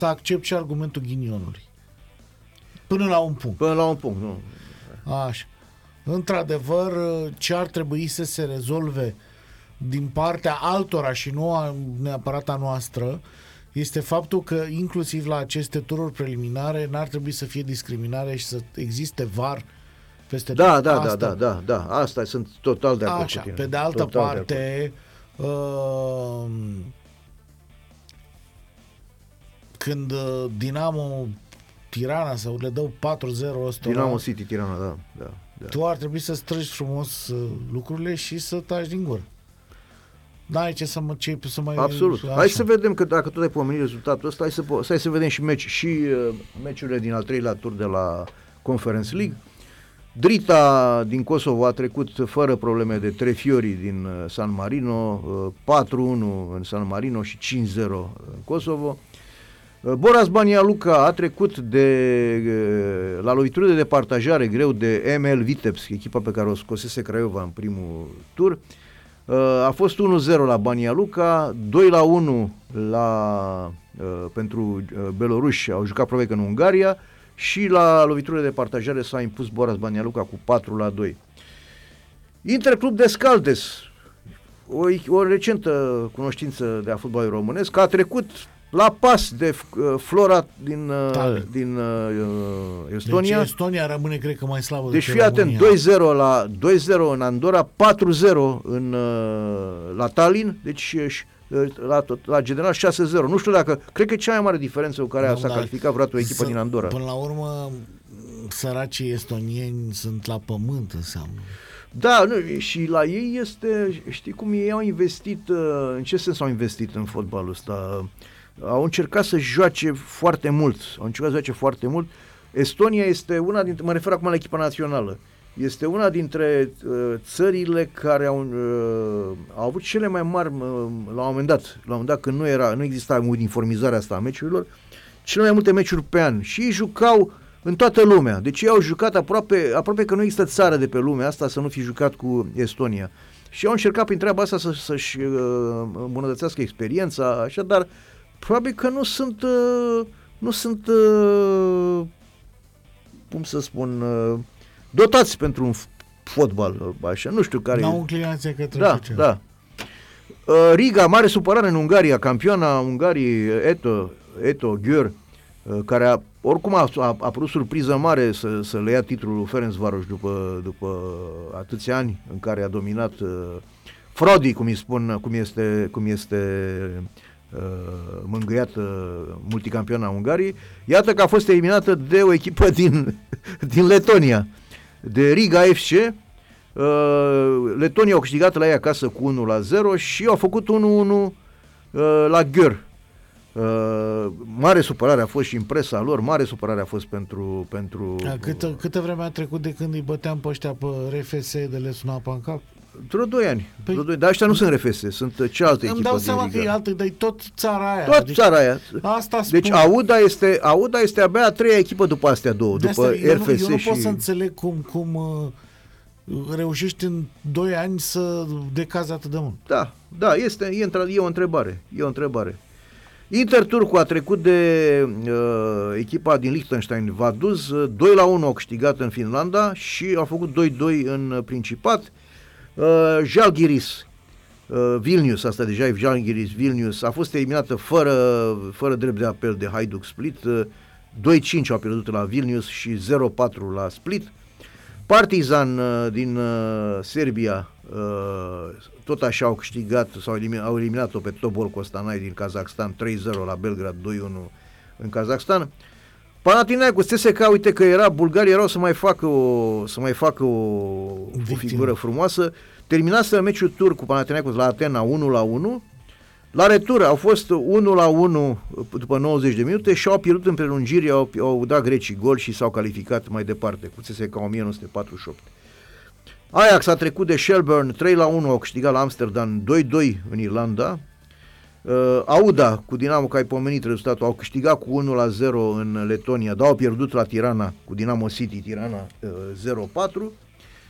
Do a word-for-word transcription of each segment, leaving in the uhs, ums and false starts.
să accept și argumentul ghinionului. Până la un punct. Până la un punct, nu. Așa. Într-adevăr, ce ar trebui să se rezolve din partea altora și nu a, neapărat a noastră, este faptul că inclusiv la aceste tururi preliminare n-ar trebui să fie discriminare și să existe V A R peste Da, tot. da, Asta. da, da, da, da, asta sunt total de acord Așa, cu tine. pe de altă Total parte, uh, când uh, Dinamo Tirana sau le dă patru zero ăsta, Dinamo City, Tirana, da, da, da. tu ar trebui să strângi frumos uh, lucrurile și să taci din gură. N-ai ce să, mă, ce, să mai... Absolut. Așa. Hai să vedem, că dacă tot ai pomenit rezultatul ăsta, hai să, hai să vedem și meci, și uh, meciurile din al treilea tur de la Conference League. Drita din Kosovo a trecut fără probleme de Trefiori din uh, San Marino, uh, patru unu în San Marino și cinci zero în Kosovo. uh, Boras Banja Luka a trecut de uh, la lovitură de departajare greu de M L Vitebsk, echipa pe care o scosese Craiova în primul tur. Uh, a fost unu zero la Banja Luka, doi la unu la, uh, pentru uh, beloruși, au jucat probabil în Ungaria, și la lovitură de partajare s-a impus Boras Banja Luka cu patru la doi. Interclub Descaldes, o, o recentă cunoștință de a fotbalului românesc, a trecut la pas de uh, Flora din, uh, din uh, Estonia. Deci Estonia rămâne, cred că, mai slabă. Deci fii atent, doi zero la doi zero în Andorra, patru zero în uh, la Tallinn, deci uh, la, la general șase zero. Nu știu dacă, cred că e cea mai mare diferență cu care da, s-a da, calificat vreodată o echipă să, din Andorra. Până la urmă, săracii estonieni sunt la pământ, înseamnă. Da, nu, și la ei este, știi cum ei au investit, uh, în ce sens au investit în fotbalul ăsta? Au încercat să joace foarte mult, au încercat să joace foarte mult. Estonia este una dintre, mă refer acum la echipa națională, este una dintre uh, țările care au, uh, au avut cele mai mari, uh, la un moment dat, la un moment dat când nu era, nu exista uniformizarea asta a meciurilor, cele mai multe meciuri pe an și ei jucau în toată lumea. Deci ei au jucat aproape, aproape că nu există țară de pe lumea asta să nu fi jucat cu Estonia. Și au încercat prin treaba asta să, să-și uh, îmbunătățească experiența, așa, dar probabil că nu sunt, uh, nu sunt, uh, cum să spun, uh, dotați pentru un fotbal, așa, nu știu care. N-au înclinație către da, ce. da. Uh, Riga, mare supărare în Ungaria, campioana Ungariei Eto, Eto Győr, uh, care a, oricum a, a, a apărut surpriză mare să, să le ia titlul lui Ferencvaros după, după atâția ani în care a dominat uh, Frodi, cum îi spun, cum este, cum este uh, mângâiată multicampiona Ungariei. Iată că a fost eliminată de o echipă din, din Letonia, de Riga F C. Uh, Letonia au câștigat la ei acasă cu unu la zero și au făcut unu unu uh, la Győr. Uh, mare supărare a fost și în presa lor, mare supărare a fost pentru... pentru A, câtă, câtă vreme a trecut de când îi băteam pe ăștia pe R F S de le suna pe cap? Vreo doi ani. Păi, vreo doi, dar ăștia nu sunt R F S, sunt cealaltă echipă. Îmi dau din seama Riga. că e altă, dar e tot țara aia. Tot adică, țara aia. Asta spun. Deci Auda este, Auda este abia a treia echipă după astea două, de după asta, R F S eu nu, eu nu și... pot să înțeleg cum, cum uh, reușești în doi ani să decazi atât de mult. Da, da, este, e, e o întrebare, e o întrebare. Inter Turcu a trecut de uh, echipa din Liechtenstein, Vaduz, doi la unu au câștigat în Finlanda și au făcut doi doi în Principat. Uh, Žalgiris, uh, Vilnius, asta deja e Žalgiris, Vilnius, a fost eliminată fără, fără drept de apel de Hajduk Split, uh, doi cinci au pierdut la Vilnius și zero patru la Split. Partizan uh, din uh, Serbia, uh, tot așa au câștigat, sau eliminat, au eliminat-o pe Tobol Costanai din Kazakhstan, trei zero la Belgrad, doi unu în Kazakhstan. Panathinaikos, C S K A, uite că era, bulgarii erau să mai facă o, să mai facă o, o figură frumoasă. Terminase meciul tur cu Panathinaikos la Atena unu la unu. La retur au fost unu la unu după nouăzeci de minute și au pierdut în prelungiri, au, au dat grecii gol și s-au calificat mai departe cu C S K A o mie nouă sute patruzeci și opt. Ajax a trecut de Shelburne, trei la unu au câștigat la Amsterdam, doi doi în Irlanda. Uh, Auda cu Dinamo, că ai pomenit rezultatul, au câștigat cu unu la zero în Letonia, dar au pierdut la Tirana cu Dinamo City, Tirana uh, zero patru.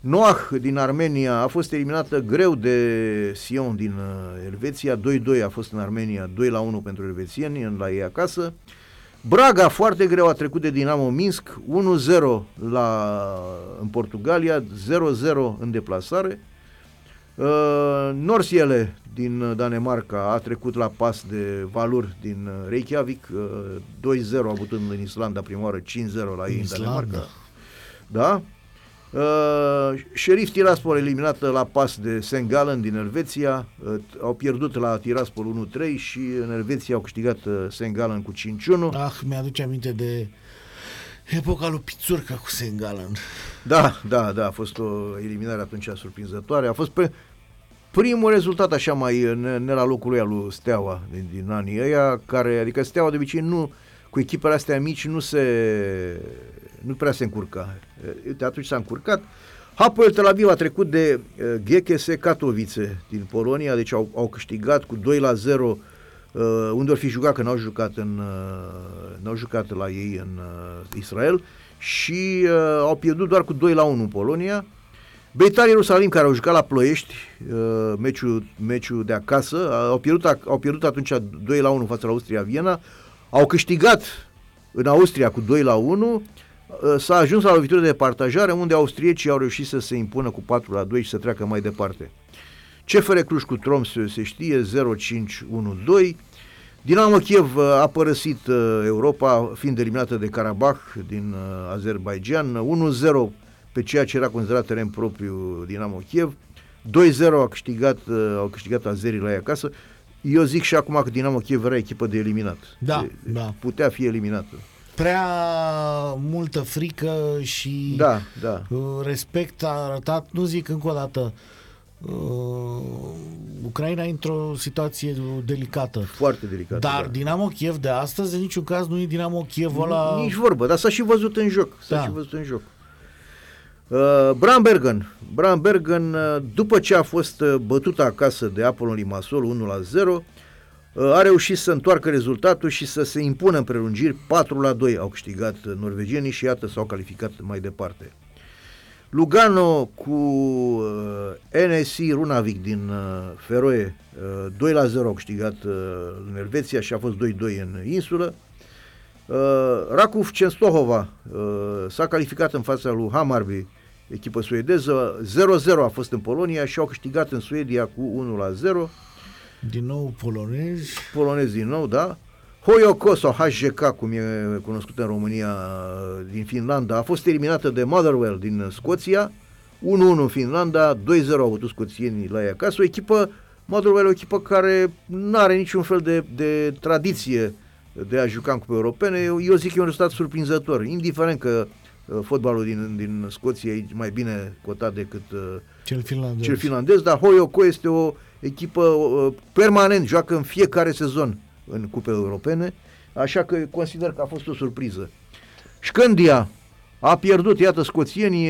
Noah din Armenia a fost eliminată greu de Sion din Elveția, doi doi a fost în Armenia, doi la unu pentru elvețieni la ei acasă. Braga foarte greu a trecut de Dinamo Minsk, unu zero la, în Portugalia, zero zero în deplasare. Uh, Norsiele din Danemarca a trecut la pas de Valur din Reykjavik, uh, doi zero a avut în Islanda prima oară, cinci zero la ei în Danemarca. Da? Uh, Sheriff Tiraspol eliminată la pas de Saint Gallen din Elveția, uh, au pierdut la Tiraspol unu trei și în Elveția au câștigat uh, Saint Gallen cu cinci unu. Ah, mi-aduce aminte de epoca lui Pițurca cu Saint Gallen. Da, da, da, a fost o eliminare atunci surprinzătoare, a fost pe primul rezultat așa mai ne la locul lui al lui Steaua din, din anii ăia, care, adică Steaua de obicei nu, cu echipele astea mici nu se nu prea se încurca. Uite, atunci s-a încurcat. Hapoel Tel Aviv a trecut de uh, G K S Katowice din Polonia, deci au, au câștigat cu doi la zero, uh, unde or fi jucat, că n-au jucat, în, uh, n-au jucat la ei în uh, Israel și uh, au pierdut doar cu doi la unu în Polonia. Beitar Ierusalim, care au jucat la Ploiești, uh, meciul, meciul de acasă, uh, au, pierdut, au pierdut atunci doi la unu față la Austria Viena, au câștigat în Austria cu doi la unu, s-a ajuns la lovitură de partajare, unde austriecii au reușit să se impună cu patru la doi și să treacă mai departe. C F R Cluj cu Tromsø se știe, zero cinci unu doi. Dinamo Kiev a părăsit Europa, fiind eliminată de Karabakh din Azerbaijan, unu zero pe ceea ce era considerat teren propriu Dinamo Kiev, doi zero a câștigat, au câștigat azerii la ei acasă. Eu zic și acum că Dinamo Kiev era echipă de eliminat. Da, de, da. Putea fi eliminată. Prea multă frică și da, da. respect a arătat, nu zic încă o dată, uh, Ucraina e într-o situație delicată. Foarte delicată. Dar da. Dinamo Kiev de astăzi în niciun caz nu e Dinamo Kiev ăla... Nici vorbă, dar s-a și văzut în joc. S-a da. și văzut în joc. Uh, Brambergen. Brambergen, uh, după ce a fost uh, bătută acasă de Apollon Limassol unu la zero, a reușit să întoarcă rezultatul și să se impună în prelungiri. Patru la doi au câștigat norvegienii și iată s-au calificat mai departe. Lugano cu uh, N S I Runavik din uh, Feroe, uh, doi la zero au câștigat uh, în Elveția și a fost doi doi în insulă. Uh, Rakov Częstochowa uh, s-a calificat în fața lui Hammarby, echipă suedeză, zero zero a fost în Polonia și au câștigat în Suedia cu unu la zero. Din nou polonezi. Polonezi din nou, da. Hoyoko sau H J K, cum e cunoscută în România, din Finlanda, a fost eliminată de Motherwell din Scoția, unu unu în Finlanda, doi zero au avut scoțienii la ea acasă. O echipă, Motherwell, o echipă care nu are niciun fel de, de tradiție de a juca în cupe europene. Eu, eu zic că e un rezultat surprinzător, indiferent că uh, fotbalul din, din Scoția e mai bine cotat decât uh, cel finlandez. cel finlandez, dar Hoyoko este o echipă uh, permanent, joacă în fiecare sezon în cupele europene, așa că consider că a fost o surpriză. Scandia a pierdut, iată, scoțienii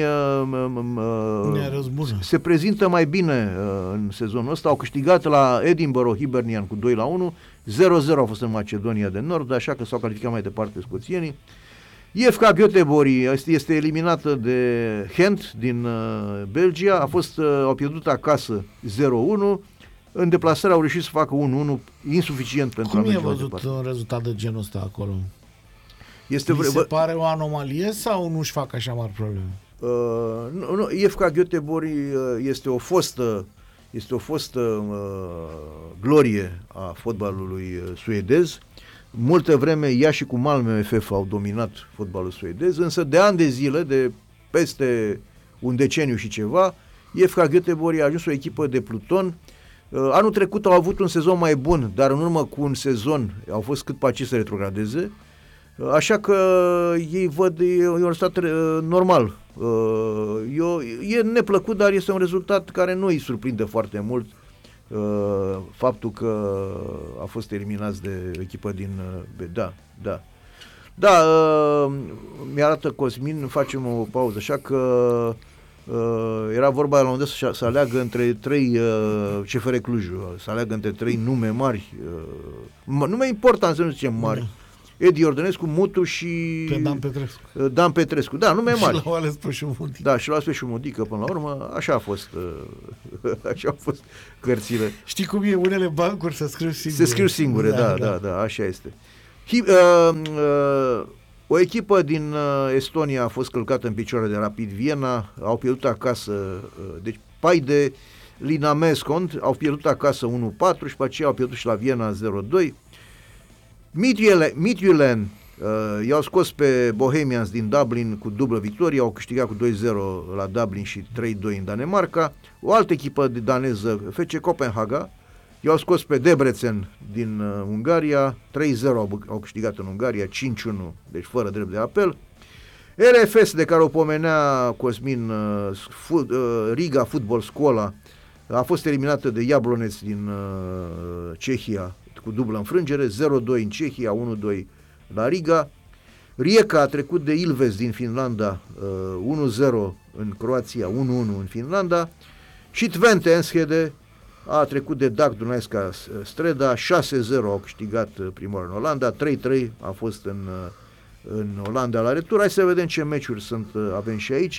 uh, uh, se prezintă mai bine uh, în sezonul ăsta, au câștigat la Edinburgh Hibernian cu doi la unu, zero zero a fost în Macedonia de Nord, așa că s-au calificat mai departe scoțienii. I F K Göteborg este, este eliminată de Gent din uh, Belgia, a fost, uh, au pierdut acasă zero unu, în deplasare au reușit să facă unu unu, insuficient pentru Cum a merge e văzut mai un rezultat de genul ăsta acolo? Este Mi vre... se pare o anomalie sau nu-și fac așa mari probleme? Uh, nu, nu, I F K Göteborg este o fostă este o fostă uh, glorie a fotbalului suedez. Multă vreme ea și cu Malmö F F au dominat fotbalul suedez, însă de ani de zile, de peste un deceniu și ceva, I F K Göteborg a ajuns o echipă de pluton. Uh, anul trecut au avut un sezon mai bun, dar în urmă cu un sezon au fost cât pe aici să retrogradeze. Uh, așa că ei văd, e, e un rezultat uh, normal. Uh, eu, e neplăcut, dar este un rezultat care nu îi surprinde foarte mult. Uh, faptul că a fost eliminați de echipă din uh, da, da. Da, uh, mi-arată Cosmin, facem o pauză, așa că uh, era vorba la un moment dat să, să aleagă între trei uh, C F R Clujul, să aleagă între trei nume mari, uh, nume important, să nu zicem mari. Edi Ordănescu, Mutu și Pe Dan Petrescu. Dan Petrescu. Da, nume mari. Și l-au ales pe Șumudică. Da, și l-au ales pe Șumudică până la urmă. Așa a fost, așa au fost cărțile. Știi cum e? Unele bancuri se scriu singure. Se scriu singure, da, da, da, da așa este. Hi, uh, uh, o echipă din uh, Estonia a fost călcată în picioare de Rapid Viena, au pierdut acasă, uh, deci Paide, Linamescont au pierdut acasă unu patru și pe aceea au pierdut și la Viena zero doi. Midtjylland uh, i-au scos pe Bohemians din Dublin cu dublă victorie, au câștigat cu doi zero la Dublin și trei doi în Danemarca. O altă echipă de daneză, F C Copenhaga, i-au scos pe Debrecen din uh, Ungaria, trei zero au, au câștigat în Ungaria, cinci unu, deci fără drept de apel. R F S, de care o pomenea Cosmin, uh, fu- uh, Riga Football Scola, a fost eliminată de Jablonec din uh, Cehia cu dublă înfrângere, zero doi în Cehia, unu doi la Riga. Rijeka a trecut de Ilves din Finlanda, uh, unu zero în Croația, unu unu în Finlanda. Și Twente Enschede a trecut de Dak Dunajska Streda, șase zero au câștigat prima oară în Olanda, trei trei a fost în, în Olanda la retur. Hai să vedem ce meciuri sunt, avem și aici.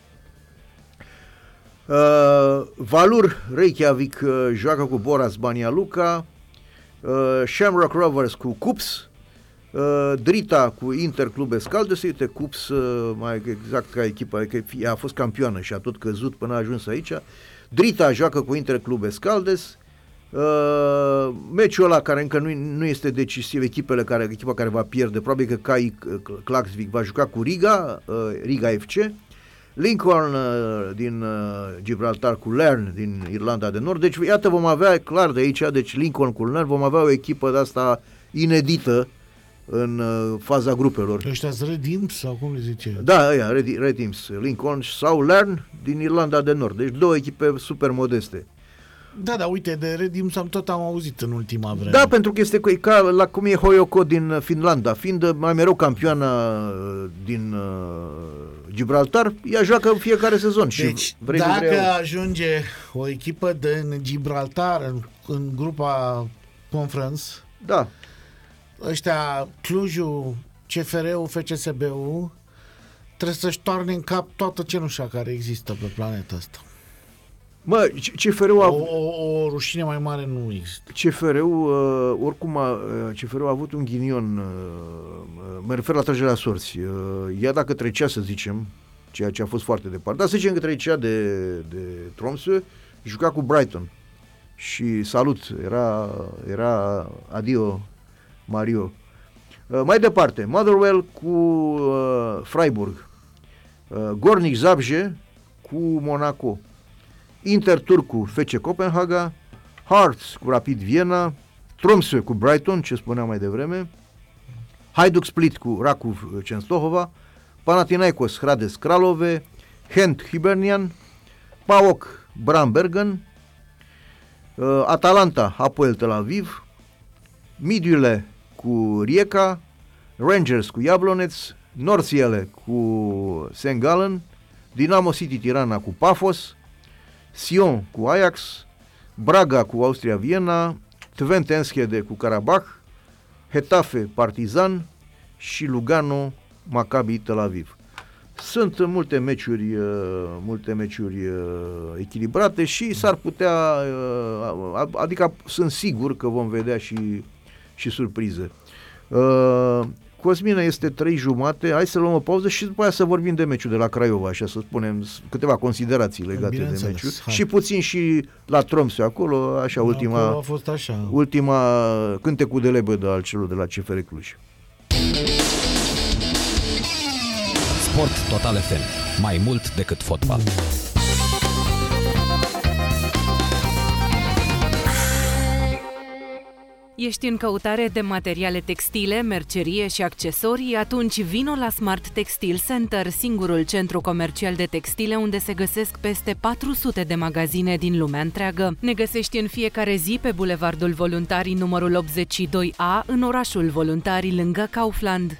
Uh, Valur Reykjavik uh, joacă cu Boras Banja Luka, uh, Shamrock Rovers cu Kups, uh, Drita cu Inter Club Escaldes. Uite, Kups, uh, mai exact ca echipă, că a fost campioană și a tot căzut până a ajuns aici. Drita joacă cu Inter Club Escaldes. Uh, meciul ăla care încă nu, nu este decisiv, echipele care, echipa care va pierde, probabil că K I Klaksvik va juca cu Riga, uh, Riga F C. Lincoln uh, din uh, Gibraltar cu Lern din Irlanda de Nord. Deci iată, vom avea clar de aici, deci Lincoln cu Lern, vom avea o echipă de asta inedită în uh, faza grupelor. Ăștia-s Red Imps sau cum le zice? Da, aia, Red, Red Imps, Lincoln sau Lern din Irlanda de Nord. Deci două echipe super modeste. Da, da, uite, de Red Imps am tot am auzit în ultima vreme. Da, pentru că este ca la cum e Hoyoko din Finlanda, fiind mai mereu campioana din uh, Gibraltar, ea joacă în fiecare sezon. Deci, și vrei dacă vrei ajunge o echipă din Gibraltar în, în grupa Conference, da. Ăștia, Clujul, C F R-ul, F C S B-ul, trebuie să-și toarne în cap toată cenușa care există pe planeta asta. Mă, C F R-ul a... o, o, o rușine mai mare nu există. C F R-ul, uh, oricum, a, C F R-ul a avut un ghinion, uh, mă refer la tragerea la sorți. Uh, ea dacă trecea, să zicem, ceea ce a fost foarte departe, dar să zicem că trecea de, de Tromsø, juca cu Brighton. Și salut, era, era adio, Mario. Uh, mai departe, Motherwell cu uh, Freiburg, uh, Gornik Zabrze cu Monaco, Inter Turcu F C Copenhaga, Hearts cu Rapid Viena, Tromsø cu Brighton, ce spuneam mai devreme, Hajduk Split cu Rakov Częstochowa, Panathinaikos Hradec Kralove, Gent Hibernian, PAOK Brambergen, uh, Atalanta Hapoel Tel Aviv, Midtjylland cu Rijeka, Rangers cu Jablonec, Nordsjælland cu Saint Gallen, Dinamo City Tirana cu Pafos, Sion cu Ajax, Braga cu Austria Viena, Twente Enschede cu Karabakh, Getafe Partizan și Lugano Maccabi Tel Aviv. Sunt multe meciuri, multe meciuri echilibrate și s-ar putea, adică sunt sigur că vom vedea și, și surprize. Cosmina, este trei jumate, hai să luăm o pauză și după aia să vorbim de meciul de la Craiova, așa să spunem câteva considerații legate de meciul. Și puțin și la Tromsø acolo, așa, da, ultima, acolo a fost așa. ultima cântecul de lebădă al celor de la C F R Cluj. Sport Total F M, mai mult decât fotbal. Ești în căutare de materiale textile, mercerie și accesorii? Atunci vino la Smart Textile Center, singurul centru comercial de textile unde se găsesc peste patru sute de magazine din lumea întreagă. Ne găsești în fiecare zi pe Bulevardul Voluntarii numărul optzeci și doi A, în orașul Voluntarii, lângă Kaufland.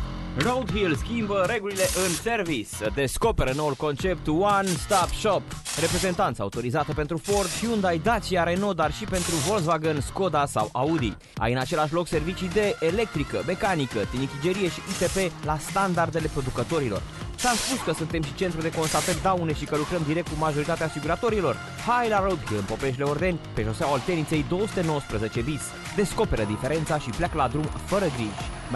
Roadhill schimbă regulile în service. Descoperă noul concept One Stop Shop. reprezentanță autorizată pentru Ford, Hyundai, Dacia, Renault, dar și pentru Volkswagen, Skoda sau Audi. Ai în același loc servicii de electrică, mecanică, tinichigerie și I T P la standardele producătorilor. Ți-am spus că suntem și centru de constatări daune și că lucrăm direct cu majoritatea asiguratorilor. Hai la Roadkill în Popeșle Ordeni, pe șoseaua Olteniței două sute nouăsprezece bis. Descoperă diferența și pleacă la drum fără griji.